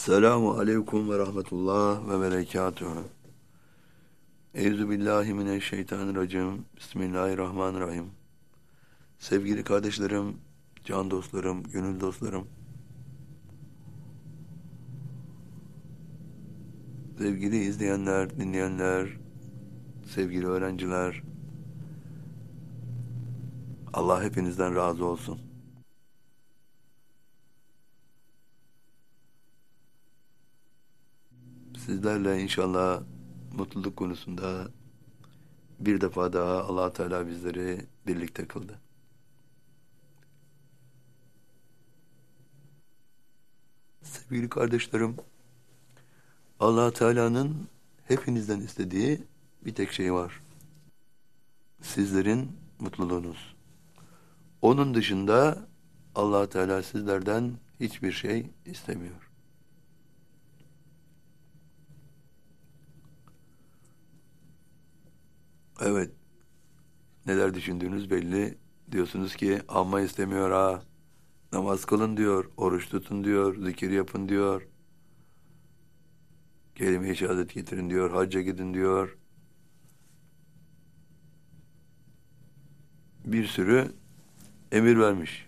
Esselamu aleyküm ve rahmetullah ve berekatuhu. Euzubillahimineşşeytanirracim. Bismillahirrahmanirrahim. Sevgili kardeşlerim, can dostlarım, gönül dostlarım, sevgili izleyenler, dinleyenler, sevgili öğrenciler, Allah hepinizden razı olsun. Sizlerle inşallah mutluluk konusunda bir defa daha Allah Teala bizleri birlikte kıldı. Sevgili kardeşlerim, Allah Teala'nın hepinizden istediği bir tek şey var. Sizlerin mutluluğunuz. Onun dışında Allah Teala sizlerden hiçbir şey istemiyor. Evet, neler düşündüğünüz belli. Diyorsunuz ki amma istemiyor ha. Namaz kılın diyor, oruç tutun diyor, zikir yapın diyor. Kelime-i şehadet getirin diyor, hacca gidin diyor. Bir sürü emir vermiş.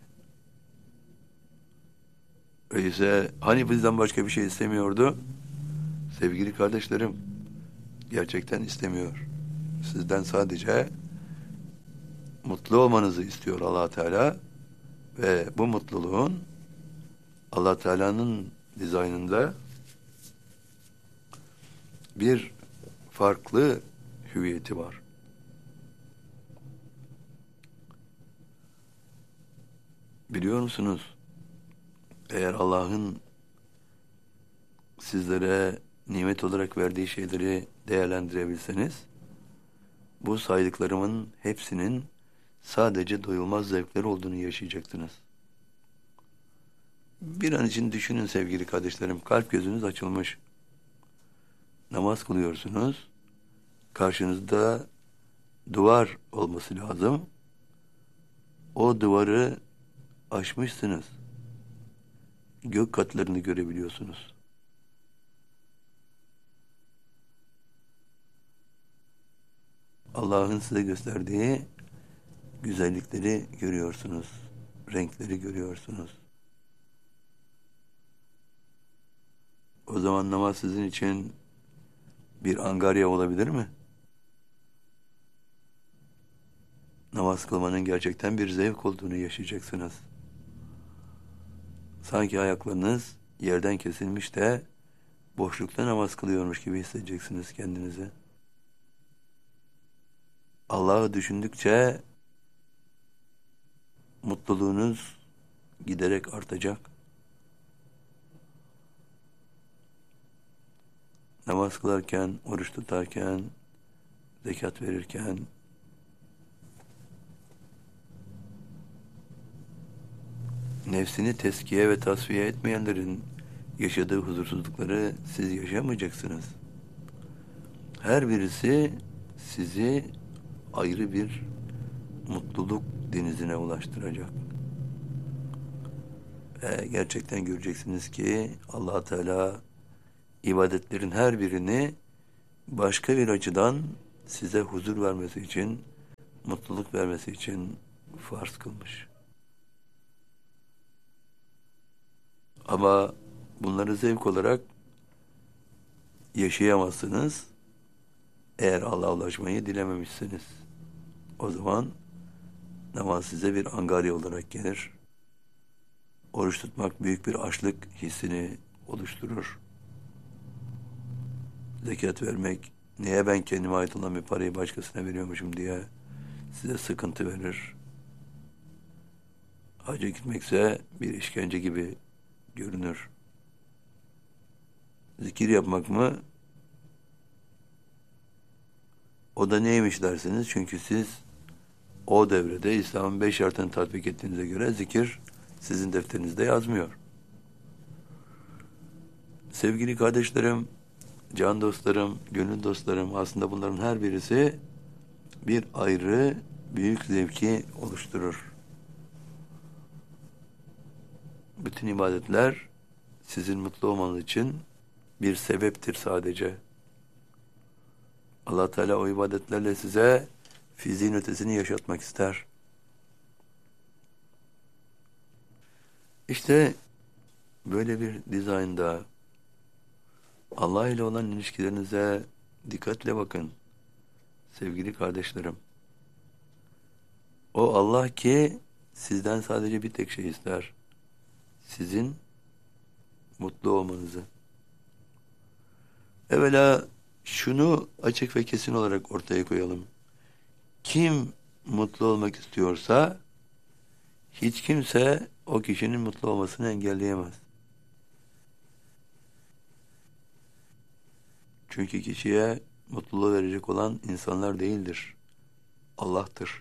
Öyleyse hani bizden başka bir şey istemiyordu? Sevgili kardeşlerim, gerçekten istemiyor. Sizden sadece mutlu olmanızı istiyor Allah Teala ve bu mutluluğun Allah Teala'nın dizaynında bir farklı hüviyeti var. Biliyor musunuz? Eğer Allah'ın sizlere nimet olarak verdiği şeyleri değerlendirebilseniz, bu saydıklarımın hepsinin sadece doyulmaz zevkler olduğunu yaşayacaktınız. Bir an için düşünün sevgili kardeşlerim, kalp gözünüz açılmış. Namaz kılıyorsunuz, karşınızda duvar olması lazım. O duvarı aşmışsınız. Gök katlarını görebiliyorsunuz. Allah'ın size gösterdiği güzellikleri görüyorsunuz. Renkleri görüyorsunuz. O zaman namaz sizin için bir angarya olabilir mi? Namaz kılmanın gerçekten bir zevk olduğunu yaşayacaksınız. Sanki ayaklarınız yerden kesilmiş de boşlukta namaz kılıyormuş gibi hissedeceksiniz kendinizi. Allah'ı düşündükçe mutluluğunuz giderek artacak. Namaz kılarken, oruç tutarken, zekat verirken, nefsini teskiye ve tasfiye etmeyenlerin yaşadığı huzursuzlukları siz yaşamayacaksınız. Her birisi sizi ayrı bir mutluluk denizine ulaştıracak. Gerçekten göreceksiniz ki Allah Teala ibadetlerin her birini başka bir açıdan size huzur vermesi için, mutluluk vermesi için farz kılmış. Ama bunları zevk olarak yaşayamazsınız eğer Allah'a ulaşmayı dilememişsiniz. O zaman namaz size bir angarya olarak gelir. Oruç tutmak büyük bir açlık hissini oluşturur. Zekat vermek, niye ben kendime ait olan bir parayı başkasına veriyormuşum diye size sıkıntı verir. Hacca gitmekse bir işkence gibi görünür. Zikir yapmak mı? O da neymiş dersiniz? Çünkü siz o devrede İslam'ın 5 şartını tatbik ettiğinize göre zikir sizin defterinizde yazmıyor. Sevgili kardeşlerim, can dostlarım, gönül dostlarım, aslında bunların her birisi bir ayrı büyük zevki oluşturur. Bütün ibadetler sizin mutlu olmanız için bir sebeptir sadece. Allah Teala o ibadetlerle size fiziğin ötesini yaşatmak ister. İşte böyle bir dizaynda Allah ile olan ilişkilerinize dikkatle bakın sevgili kardeşlerim. O Allah ki sizden sadece bir tek şey ister. Sizin mutlu olmanızı. Evvela şunu açık ve kesin olarak ortaya koyalım. Kim mutlu olmak istiyorsa hiç kimse o kişinin mutlu olmasını engelleyemez. Çünkü kişiye mutluluğu verecek olan insanlar değildir. Allah'tır.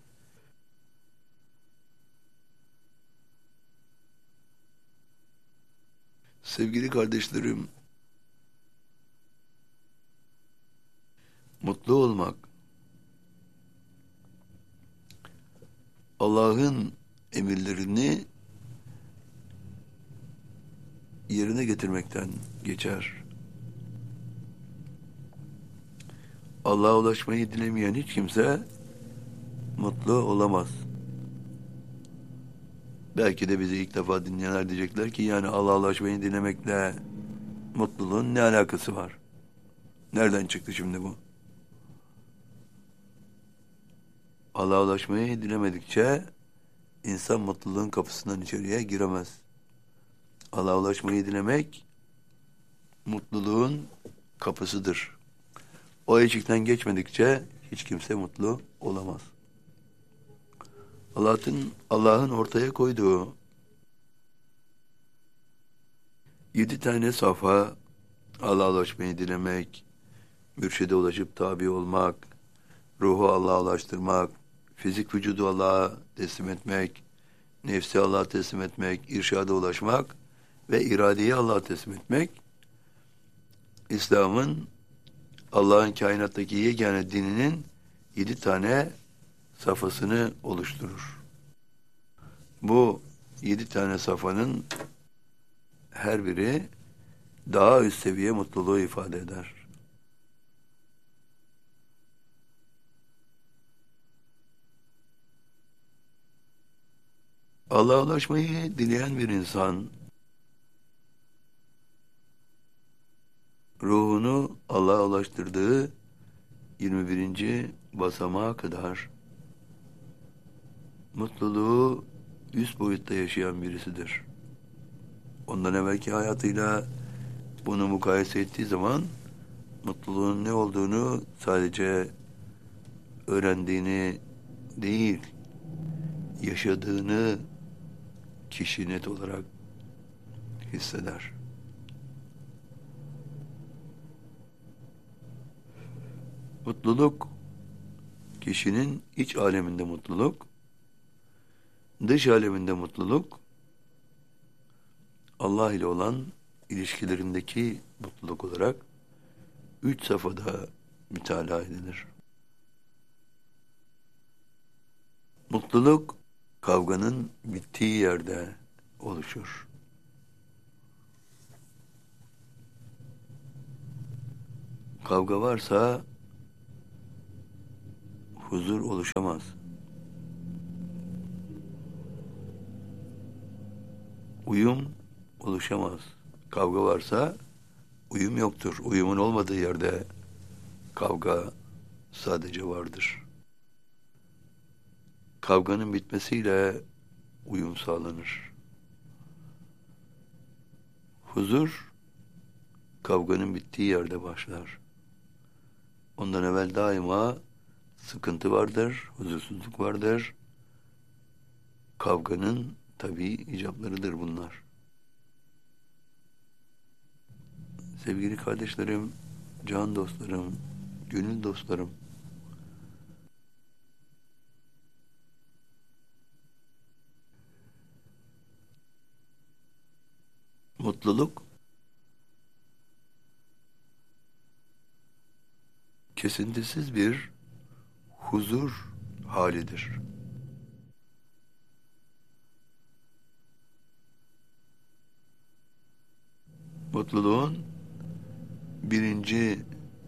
Sevgili kardeşlerim, mutlu olmak, Allah'ın emirlerini yerine getirmekten geçer. Allah'a ulaşmayı dilemeyen hiç kimse mutlu olamaz. Belki de bizi ilk defa dinleyenler diyecekler ki yani Allah'a ulaşmayı dilemekle mutluluğun ne alakası var? Nereden çıktı şimdi bu? Allah'a ulaşmayı dilemedikçe insan mutluluğun kapısından içeriye giremez. Allah'a ulaşmayı dilemek mutluluğun kapısıdır. O eşikten geçmedikçe hiç kimse mutlu olamaz. Allah'ın ortaya koyduğu 7 tane safa, Allah'a ulaşmayı dilemek, mürşide ulaşıp tabi olmak, ruhu Allah'a ulaştırmak, fizik vücudu Allah'a teslim etmek, nefsi Allah'a teslim etmek, irşada ulaşmak ve iradeyi Allah'a teslim etmek, İslam'ın Allah'ın kainattaki yegane dininin 7 tane safhasını oluşturur. Bu 7 tane safhanın her biri daha üst seviye mutluluğu ifade eder. Allah'a ulaşmayı dileyen bir insan, ruhunu Allah'a ulaştırdığı 21. basamağa kadar mutluluğu üst boyutta yaşayan birisidir. Ondan evvelki hayatıyla bunu mukayese ettiği zaman mutluluğun ne olduğunu sadece öğrendiğini değil, yaşadığını kişi net olarak hisseder. Mutluluk, kişinin iç aleminde mutluluk, dış aleminde mutluluk, Allah ile olan ilişkilerindeki mutluluk olarak 3 safhada mütalaa edilir. Mutluluk, kavganın bittiği yerde oluşur. Kavga varsa huzur oluşamaz. Uyum oluşamaz. Kavga varsa uyum yoktur. Uyumun olmadığı yerde kavga sadece vardır. Kavganın bitmesiyle uyum sağlanır. Huzur, kavganın bittiği yerde başlar. Ondan evvel daima sıkıntı vardır, huzursuzluk vardır. Kavganın tabii icaplarıdır bunlar. Sevgili kardeşlerim, can dostlarım, gönül dostlarım, mutluluk kesintisiz bir huzur halidir. Mutluluğun birinci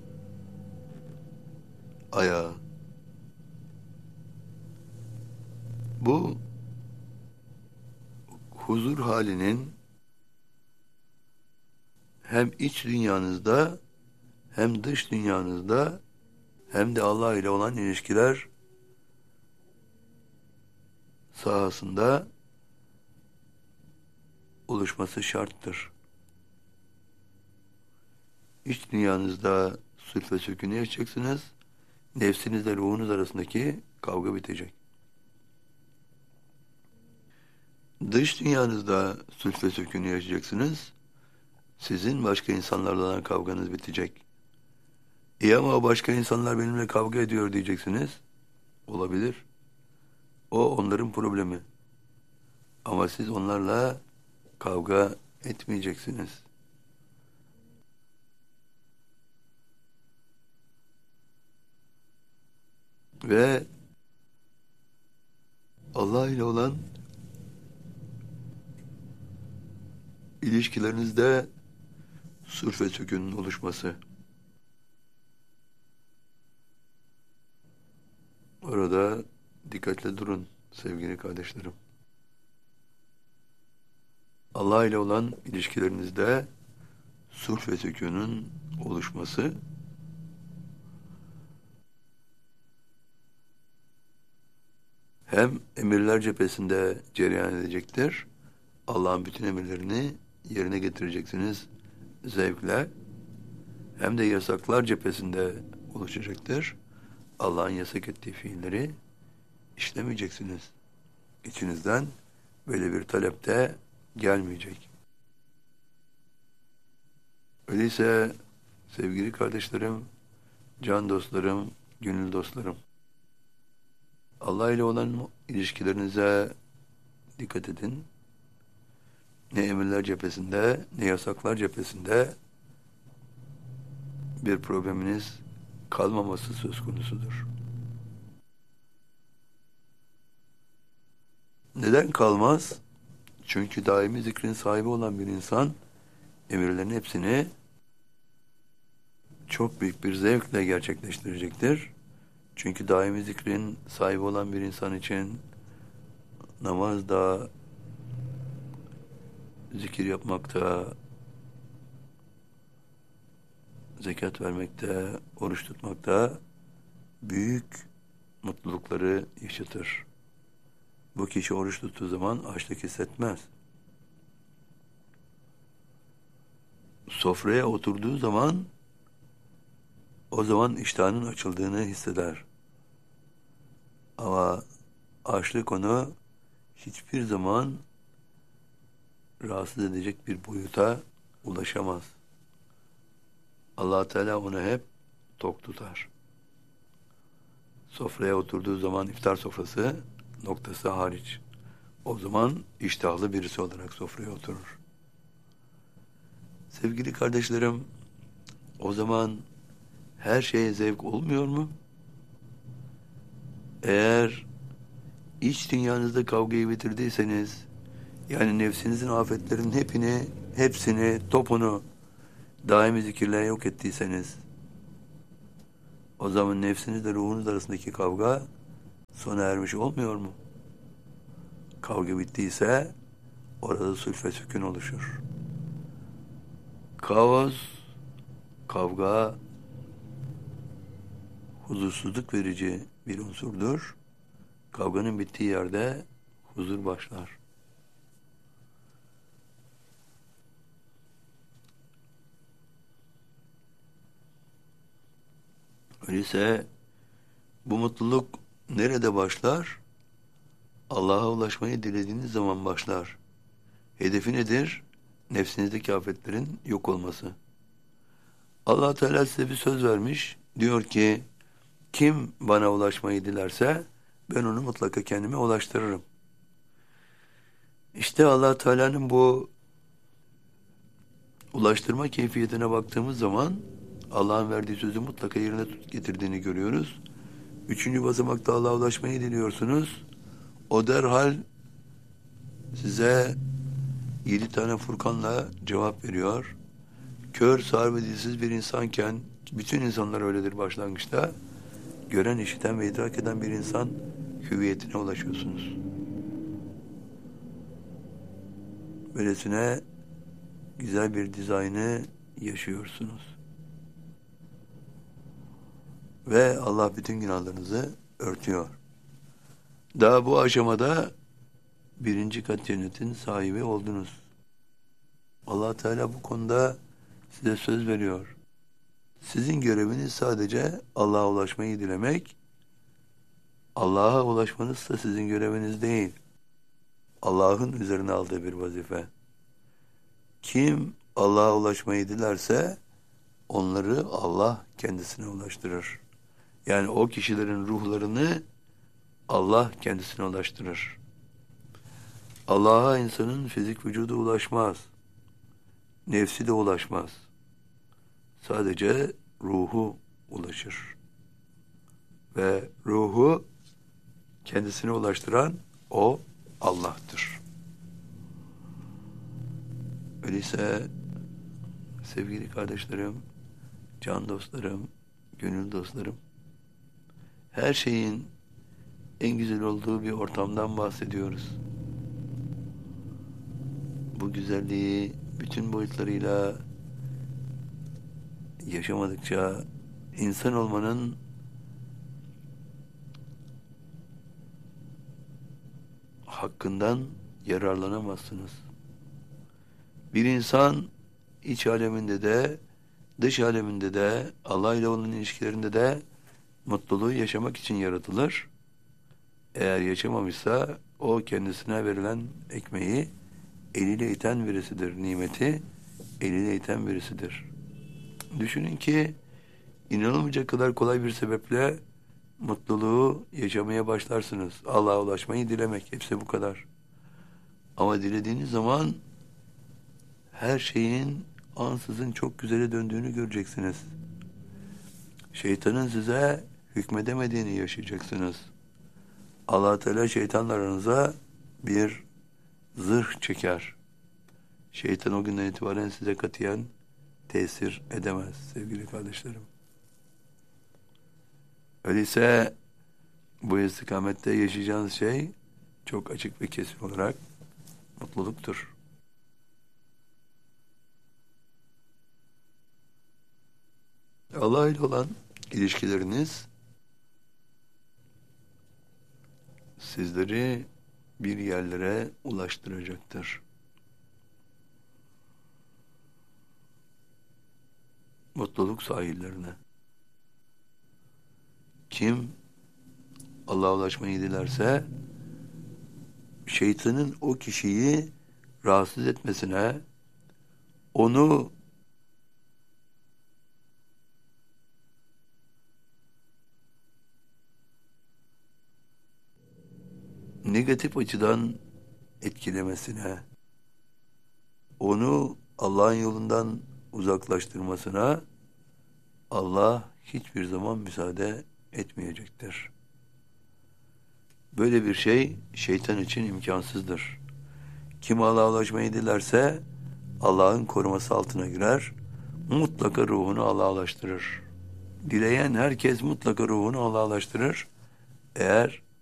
ayağı. Bu huzur halinin hem iç dünyanızda hem dış dünyanızda hem de Allah ile olan ilişkiler sahasında oluşması şarttır. İç dünyanızda sülf ve sükûnü yaşayacaksınız. Nefsinizle ruhunuz arasındaki kavga bitecek. Dış dünyanızda sülf ve sükûnü yaşayacaksınız. Sizin başka insanlarla olan kavganız bitecek. Ama o başka insanlar benimle kavga ediyor diyeceksiniz. Olabilir. O onların problemi. Ama siz onlarla kavga etmeyeceksiniz. Ve Allah ile olan ilişkilerinizde sülf ve sükûnün oluşması. Orada dikkatle durun sevgili kardeşlerim. Allah ile olan ilişkilerinizde sulh ve sükûnun oluşması hem emirler cephesinde cereyan edecektir. Allah'ın bütün emirlerini yerine getireceksiniz zevkle. Hem de yasaklar cephesinde oluşacaktır. Allah'ın yasak ettiği fiilleri işlemeyeceksiniz. İçinizden böyle bir talep de gelmeyecek. Öyleyse sevgili kardeşlerim, can dostlarım, gönül dostlarım, Allah ile olan ilişkilerinize dikkat edin. Ne emirler cephesinde, ne yasaklar cephesinde bir probleminiz kalmaması söz konusudur. Neden kalmaz? Çünkü daimi zikrin sahibi olan bir insan emirlerin hepsini çok büyük bir zevkle gerçekleştirecektir. Çünkü daimi zikrin sahibi olan bir insan için namazda, zikir yapmakta, zekat vermekte, oruç tutmakta büyük mutlulukları yaşatır. Bu kişi oruç tuttuğu zaman açlık hissetmez. Sofraya oturduğu zaman o zaman iştahının açıldığını hisseder. Ama açlık onu hiçbir zaman rahatsız edecek bir boyuta ulaşamaz. Allah Teala onu hep tok tutar. Sofraya oturduğu zaman iftar sofrası noktası hariç. O zaman iştahlı birisi olarak sofraya oturur. Sevgili kardeşlerim, o zaman her şeye zevk olmuyor mu? Eğer iç dünyanızda kavgayı bitirdiyseniz, yani nefsinizin afetlerinin hepsini, topunu daimi zikirle yok ettiyseniz, o zaman nefsinizle ruhunuz arasındaki kavga sona ermiş olmuyor mu? Kavga bittiyse orada sulh ve sükûn oluşur. Kaos, kavga, huzursuzluk verici bir unsurdur. Kavganın bittiği yerde huzur başlar. Öyleyse bu mutluluk nerede başlar? Allah'a ulaşmayı dilediğiniz zaman başlar. Hedefi nedir? Nefsinizdeki afetlerin yok olması. Allah Teala size bir söz vermiş. Diyor ki, kim bana ulaşmayı dilerse ben onu mutlaka kendime ulaştırırım. İşte Allah Teala'nın bu ulaştırma keyfiyetine baktığımız zaman Allah'ın verdiği sözü mutlaka yerine getirdiğini görüyoruz. 3. basamakta Allah'a ulaşmayı diliyorsunuz. O derhal size 7 tane Furkan'la cevap veriyor. kör, sağır ve dilsiz bir insanken, bütün insanlar öyledir başlangıçta, gören, işiten ve idrak eden bir insan hüviyetine ulaşıyorsunuz. Böylesine güzel bir dizaynı yaşıyorsunuz. Ve Allah bütün günahlarınızı örtüyor. Daha bu aşamada birinci kat cennetin sahibi oldunuz. Allah Teala bu konuda size söz veriyor. Sizin göreviniz sadece Allah'a ulaşmayı dilemek. Allah'a ulaşmanız da sizin göreviniz değil. Allah'ın üzerine aldığı bir vazife. Kim Allah'a ulaşmayı dilerse onları Allah kendisine ulaştırır. Yani o kişilerin ruhlarını Allah kendisine ulaştırır. Allah'a insanın fizik vücudu ulaşmaz. Nefsi de ulaşmaz. Sadece ruhu ulaşır. Ve ruhu kendisine ulaştıran o Allah'tır. Öyleyse sevgili kardeşlerim, can dostlarım, gönül dostlarım, her şeyin en güzel olduğu bir ortamdan bahsediyoruz. Bu güzelliği bütün boyutlarıyla yaşamadıkça insan olmanın hakkından yararlanamazsınız. Bir insan iç aleminde de, dış aleminde de, Allah ile olan ilişkilerinde de mutluluğu yaşamak için yaratılır. Eğer yaşamamışsa o kendisine verilen ekmeği eliyle iten birisidir. Nimeti eliyle iten birisidir. Düşünün ki inanılmayacak kadar kolay bir sebeple mutluluğu yaşamaya başlarsınız. Allah'a ulaşmayı dilemek. Hepsi bu kadar. Ama dilediğiniz zaman her şeyin ansızın çok güzele döndüğünü göreceksiniz. Şeytanın size hükmedemediğini yaşayacaksınız. Allah Teala şeytanla aranıza bir zırh çeker. Şeytan o günden itibaren size katiyen tesir edemez sevgili kardeşlerim. Öyleyse bu istikamette yaşayacağınız şey çok açık ve kesin olarak mutluluktur. Allah ile olan ilişkileriniz sizleri bir yerlere ulaştıracaktır. Mutluluk sahillerine. Kim Allah'a ulaşmayı dilerse şeytanın o kişiyi rahatsız etmesine, onu negatif açıdan etkilemesine, onu Allah'ın yolundan uzaklaştırmasına Allah hiçbir zaman müsaade etmeyecektir. Böyle bir şey şeytan için imkansızdır. Kim Allah'a ulaşmayı dilerse Allah'ın koruması altına girer, mutlaka ruhunu Allah'a ulaştırır. Dileyen herkes mutlaka ruhunu Allah'a ulaştırır. Eğer